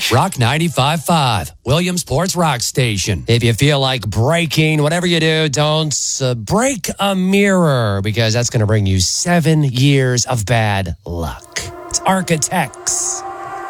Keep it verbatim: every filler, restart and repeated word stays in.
Rock ninety-five point five, Williamsport's Rock Station. If you feel like breaking, whatever you do, don't uh, break a mirror, because that's going to bring you seven years of bad luck. It's Architects.